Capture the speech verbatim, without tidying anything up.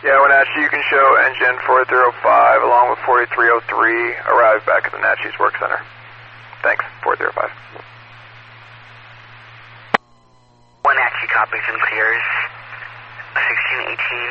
Yeah, Wenatchee, you can show engine four three oh five along with forty-three oh three. Arrive back at the Natchez Work Center. Thanks, four three oh five. Wenatchee copies and clears. sixteen eighteen